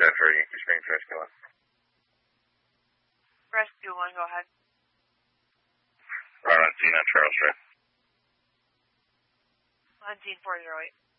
for Yankee Springs Rescue 1. Rescue 1, go ahead. We're on 19 on Charles Drive. 19408.